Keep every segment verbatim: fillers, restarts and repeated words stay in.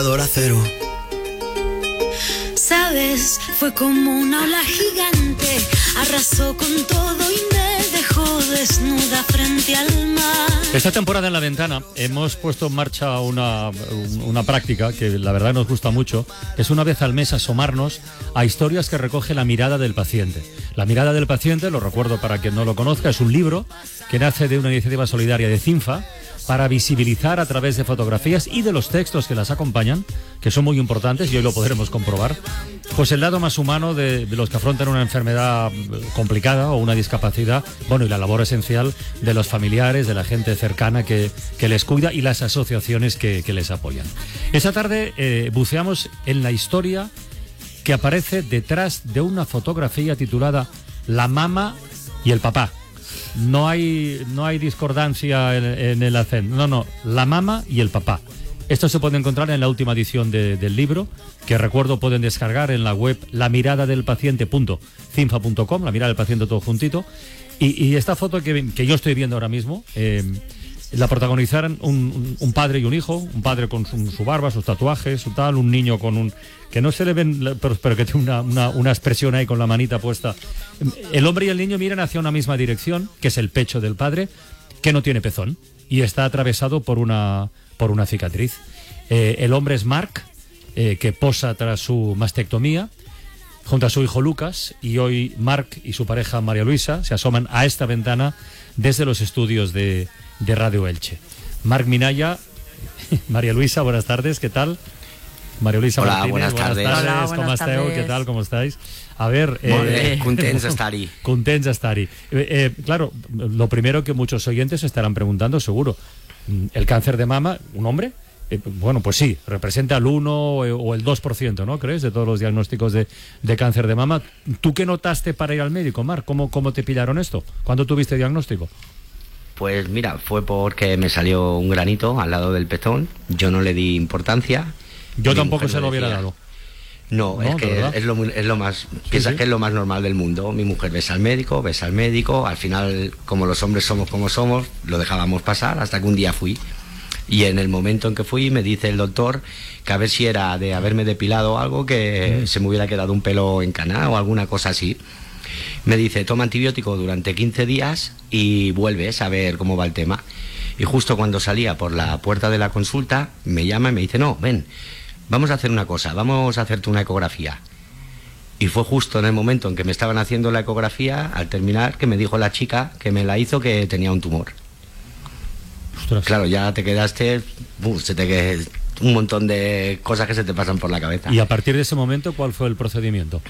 Cero. Sabes, fue como una ola gigante, arrasó con todo y me dejó desnuda frente al mar. Esta temporada en La Ventana hemos puesto en marcha una, una práctica que la verdad nos gusta mucho, que es una vez al mes asomarnos a historias que recoge la mirada del paciente. La mirada del paciente, lo recuerdo para quien no lo conozca, es un libro que nace de una iniciativa solidaria de CINFA para visibilizar a través de fotografías y de los textos que las acompañan, que son muy importantes y hoy lo podremos comprobar, pues el lado más humano de, de los que afrontan una enfermedad complicada o una discapacidad, bueno, y la labor esencial de los familiares, de la gente cercana que, que les cuida y las asociaciones que, que les apoyan. Esta tarde eh, buceamos en la historia que aparece detrás de una fotografía titulada La mama y el papá. No hay, no hay discordancia en, en el acento. No, no, la mama y el papá. Esto se puede encontrar en la última edición de, del libro, que recuerdo pueden descargar en la web la mirada del paciente punto cinfa punto com, la mirada del paciente todo juntito. Y, y esta foto que, que yo estoy viendo ahora mismo, eh, la protagonizaron un, un padre y un hijo, un padre con su, su barba, sus tatuajes, su tal, un niño con un... que no se le ven, pero, pero que tiene una, una, una expresión ahí con la manita puesta. El hombre y el niño miran hacia una misma dirección, que es el pecho del padre, que no tiene pezón y está atravesado por una, por una cicatriz. Eh, el hombre es Marc, eh, que posa tras su mastectomía, junto a su hijo Lucas, y hoy Marc y su pareja María Luisa se asoman a esta ventana desde los estudios de, de Radio Elche. Marc Minaya, María Luisa, buenas tardes, ¿qué tal? María Luisa Hola, Martínez, buenas tardes. Buenas tardes, Hola, ¿cómo buenas esteu? tardes. ¿Qué tal? ¿Cómo estáis? A ver... Molt eh, bé, contents d'estar-hi. Contents d'estar-hi. Eh, eh, claro, lo primero que muchos oyentes estarán preguntando, seguro, ¿el cáncer de mama, un hombre? Eh, bueno, pues sí, representa el uno o el dos por ciento, ¿no? ¿Crees? De todos los diagnósticos de, de cáncer de mama. ¿Tú qué notaste para ir al médico, Marc? ¿Cómo, cómo te pillaron esto? ¿Cuándo tuviste diagnóstico? Pues mira, fue porque me salió un granito al lado del pezón. Yo no le di importancia. Yo Mi tampoco mujer se me lo hubiera decía, dado. No, No, es ¿de que verdad? es, es, lo, es lo más... Piensas sí. que es lo más normal del mundo. Mi mujer ves al médico, ves al médico. Al final, como los hombres somos como somos, lo dejábamos pasar hasta que un día fui. Y en el momento en que fui, me dice el doctor que a ver si era de haberme depilado algo, que mm. se me hubiera quedado un pelo encanado o alguna cosa así. Me dice, toma antibiótico durante quince días y vuelves a ver cómo va el tema. Y justo cuando salía por la puerta de la consulta, me llama y me dice, no, ven, vamos a hacer una cosa, vamos a hacerte una ecografía. Y fue justo en el momento en que me estaban haciendo la ecografía, al terminar, que me dijo la chica que me la hizo que tenía un tumor. Ostras. Claro, ya te quedaste, uh, se te qued- un montón de cosas que se te pasan por la cabeza. Y a partir de ese momento, ¿cuál fue el procedimiento?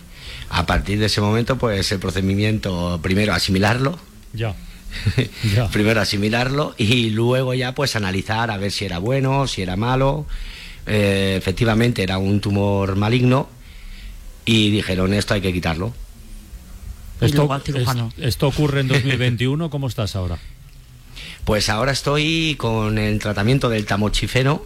A partir de ese momento, pues el procedimiento, primero asimilarlo, Ya. ya. primero asimilarlo y luego ya pues analizar a ver si era bueno, si era malo. Eh, efectivamente era un tumor maligno y dijeron, esto hay que quitarlo. Y Esto, luego al cirujano. es- esto ocurre en dos mil veintiuno, ¿cómo estás ahora? Pues ahora estoy con el tratamiento del tamoxifeno,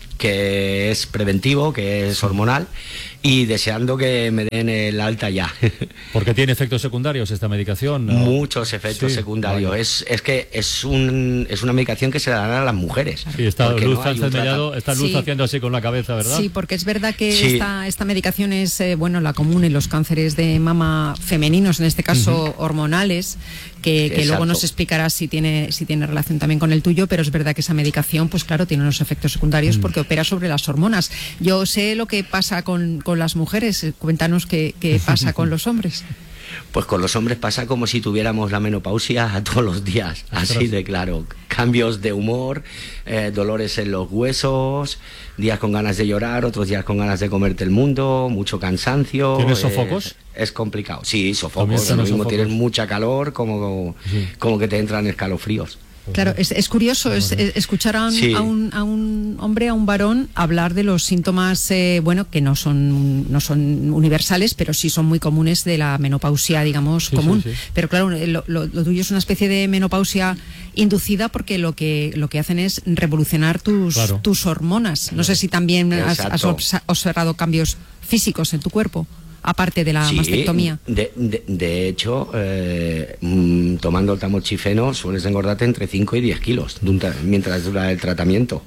que es preventivo, que es hormonal, y deseando que me den el alta ya. Porque tiene efectos secundarios esta medicación, ¿no? Muchos efectos Sí, secundarios. vaya. Es, es que es, un, es una medicación que se la dan a las mujeres. Sí, está Porque Luz no hay un Sánchez Mellado, trata- está Luz Sí. haciendo así con la cabeza, ¿verdad? Sí, porque es verdad que Sí. esta, esta medicación es eh, bueno, la común en los cánceres de mama femeninos, en este caso hormonales, que, que luego Exacto. nos explicará si tiene, si tiene relación también con el tuyo, pero es verdad que esa medicación, pues claro, tiene unos efectos secundarios porque opera sobre las hormonas. Yo sé lo que pasa con, con las mujeres, eh, cuéntanos qué, qué pasa con los hombres. Pues con los hombres pasa como si tuviéramos la menopausia a todos los días, así Ostras. de claro. Cambios de humor, eh, dolores en los huesos, días con ganas de llorar, otros días con ganas de comerte el mundo, mucho cansancio. ¿Tienes eh, sofocos? es complicado. Sí, También sofocos. están Lo los mismo sofocos. tienes mucha calor como, Sí. como que te entran escalofríos. Claro, es, es curioso es, es escuchar a un, Sí. a, un, a un hombre, a un varón, hablar de los síntomas, eh, bueno, que no son, no son universales, pero sí son muy comunes de la menopausia, digamos, Sí, común. sí, sí. Pero claro, lo, lo- lo tuyo es una especie de menopausia inducida porque lo que, lo que hacen es revolucionar tus, Claro. tus hormonas. No sé si también has, has Exacto. obs- observado cambios físicos en tu cuerpo, aparte de la Sí, mastectomía. De, de, de hecho, eh, mm, tomando el tamoxifeno sueles engordarte entre cinco y diez kilos de un tra- mientras dura el tratamiento.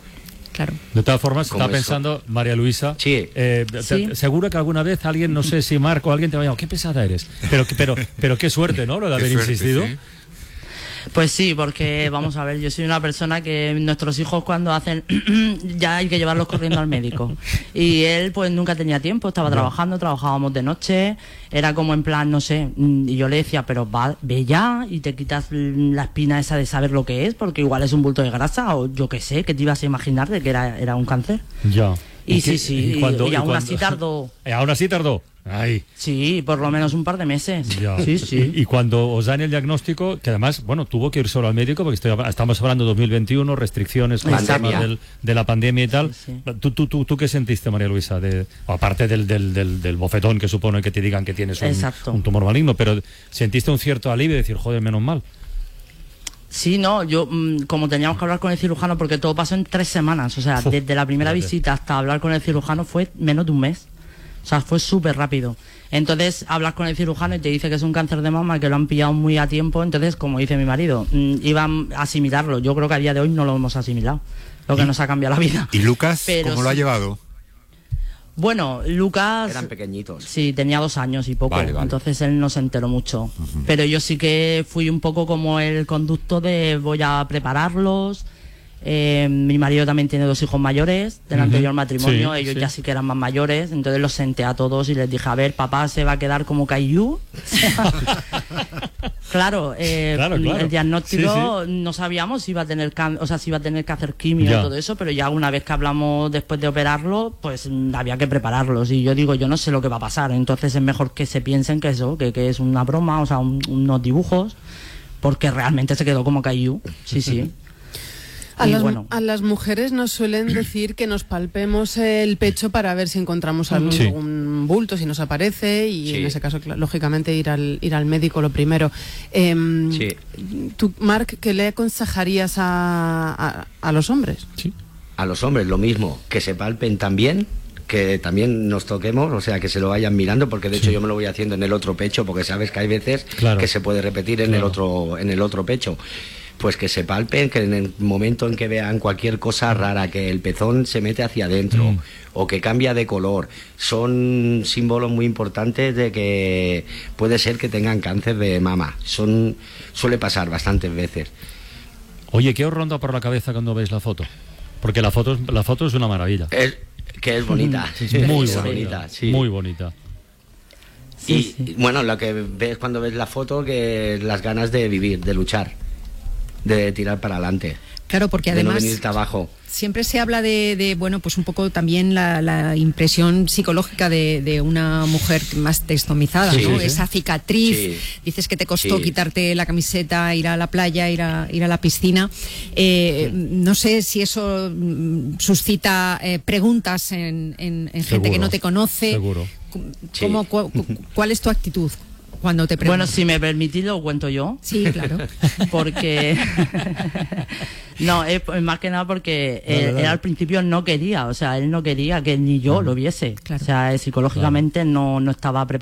Claro. De todas formas, ¿Cómo estaba eso? pensando, María Luisa, Sí. eh, te- Sí. seguro que alguna vez alguien, no sé si Marco o alguien te va a llamar, qué pesada eres. Pero, pero, pero qué suerte, ¿no? Lo de Qué haber suerte, insistido. sí. Pues sí, porque vamos a ver, yo soy una persona que nuestros hijos cuando hacen ya hay que llevarlos corriendo al médico. Y él pues nunca tenía tiempo, estaba Ya. trabajando, trabajábamos de noche, era como en plan, no sé, mm, y yo le decía, pero va, ve ya y te quitas mm, la espina esa de saber lo que es, porque igual es un bulto de grasa o yo qué sé, que te ibas a imaginar de que era, era un cáncer. Ya. Y qué- sí, sí, y- cuándo- y aún cuándo- así tardó. Eh, aún así tardó. Ay. Sí, por lo menos un par de meses. Ya. Sí, sí. Y, y cuando os dan el diagnóstico, que además, bueno, tuvo que ir solo al médico, porque estoy, estamos hablando de dos mil veintiuno, restricciones con el tema Pandemia. del- de la pandemia y tal. Sí, ¿Tú, tú, tú, tú qué sentiste, María Luisa? De, aparte del, del, del, del bofetón que supone que te digan que tienes un, Exacto. un tumor maligno, pero ¿sentiste un cierto alivio de decir, joder, menos mal? Sí, no, yo mm, como teníamos que hablar con el cirujano, porque todo pasó en tres semanas, o sea, Uf, desde la primera fíjate. visita hasta hablar con el cirujano fue menos de un mes. O sea, fue súper rápido. Entonces, hablas con el cirujano y te dice que es un cáncer de mama, que lo han pillado muy a tiempo. Entonces, como dice mi marido, mm, iban a asimilarlo. Yo creo que a día de hoy no lo hemos asimilado, lo que nos ha cambiado la vida. ¿Y Lucas Pero cómo lo ha sí. llevado? Bueno, Lucas... Eran pequeñitos. Sí, tenía dos años y poco, Vale, vale. entonces él no se enteró mucho. Pero yo sí que fui un poco como el conducto de voy a prepararlos. Eh, mi marido también tiene dos hijos mayores del Ujú. anterior matrimonio, Sí, ellos sí. ya sí que eran más mayores, entonces los senté a todos y les dije, a ver, papá se va a quedar como Caillou. Claro, eh, Claro, claro. el diagnóstico Sí, no sabíamos si iba a tener can- o sea, si iba a tener que hacer quimio Ya. y todo eso, pero ya una vez que hablamos después de operarlo, pues mm, había que prepararlos. Y yo digo, yo no sé lo que va a pasar, entonces es mejor que se piensen que eso, que, que es una broma, o sea, un- unos dibujos, porque realmente se quedó como Caillou. Sí, sí. A Y las, bueno. a las mujeres nos suelen decir que nos palpemos el pecho para ver si encontramos algún, Sí. algún bulto, si nos aparece, y Sí. en ese caso, cl- lógicamente, ir al, ir al médico lo primero. Em, Sí. Tú, Marc, ¿qué le aconsejarías a, a, a los hombres? Sí. A los hombres lo mismo, que se palpen también, que también nos toquemos, o sea, que se lo vayan mirando, porque de hecho yo me lo voy haciendo en el otro pecho, porque sabes que hay veces Claro. que se puede repetir en el Claro. otro en el otro pecho. Pues que se palpen, que en el momento en que vean cualquier cosa rara, que el pezón se mete hacia adentro Mm. o que cambia de color, son símbolos muy importantes de que puede ser que tengan cáncer de mama. Son suele pasar bastantes veces. Oye, ¿qué os ronda por la cabeza cuando veis la foto? Porque la foto, es- la foto es una maravilla. Es que es bonita. Es muy Es bonita, sí. muy bonita. Sí, y sí. bueno, lo que ves cuando ves la foto, que las ganas de vivir, de luchar, de tirar para adelante, Claro, porque de no además venirte abajo. siempre se habla de, de, bueno, pues un poco también la, la impresión psicológica de, de una mujer más testomizada, Sí, ¿no? sí. Esa cicatriz, Sí. dices que te costó Sí. quitarte la camiseta, ir a la playa, ir a, ir a la piscina. Eh, No sé si eso mm, suscita eh, preguntas en, en- en gente Seguro, que no te conoce. seguro. Sí. ¿Cómo, cu- cu- ¿Cuál es tu actitud cuando te preguntan? Bueno, si me permitís lo cuento yo. Sí, claro. Porque no, es es más que nada porque Dale, él, dale. él al principio no quería, o sea, él no quería que ni yo lo viese. Claro. O sea, psicológicamente no, no estaba preparado.